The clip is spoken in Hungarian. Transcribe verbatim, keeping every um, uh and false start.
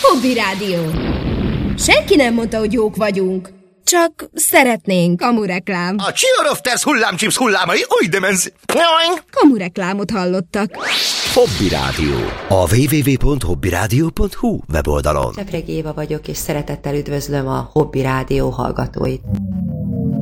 Hobby Rádió. Senki nem mondta, hogy jók vagyunk. Csak szeretnénk. Kamureklám. A Cheerofters hullámcsips hullámai új demenz... Kamureklámot hallottak. Hobby Rádió. A double-u double-u double-u pont hobbyradio pont hu weboldalon. Csepregi Éva vagyok, és szeretettel üdvözlöm a Hobby Rádió hallgatóit.